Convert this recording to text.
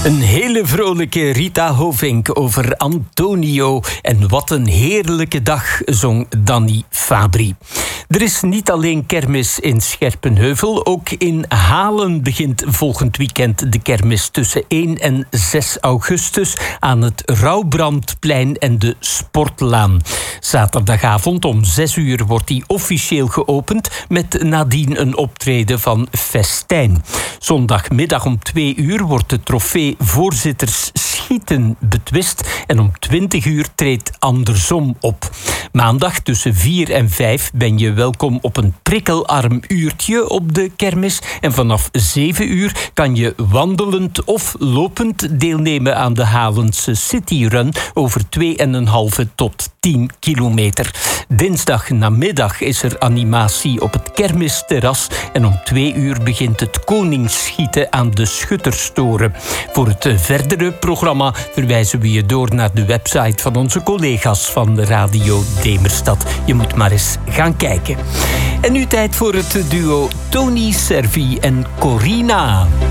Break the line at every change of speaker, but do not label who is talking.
Een hele vrolijke Rita Hovink over Antonio. En wat een heerlijke dag, zong Danny Fabri. Er is niet alleen kermis in Scherpenheuvel. Ook in Halen begint volgend weekend de kermis tussen 1 en 6 augustus... aan het Rauwbrandplein en de Sportlaan. Zaterdagavond om 6 uur wordt die officieel geopend... met nadien een optreden van Festijn. Zondagmiddag om 2 uur wordt de trofee Voorzitters Schieten betwist... en om 20 uur treedt Andersom op. Maandag tussen 4 en 5 ben je welkom op een prikkelarm uurtje op de kermis... en vanaf 7 uur kan je wandelend of lopend deelnemen aan de Halense Cityrun... over 2,5 tot 10 kilometer. Dinsdag namiddag is er animatie op het kermisterras... en om 2 uur begint het koningsschieten aan de Schutterstoren. Voor het verdere programma verwijzen we je door naar de website van onze collega's van Radio Demerstad. Je moet maar eens gaan kijken. En nu tijd voor het duo Tony Servi en Corina.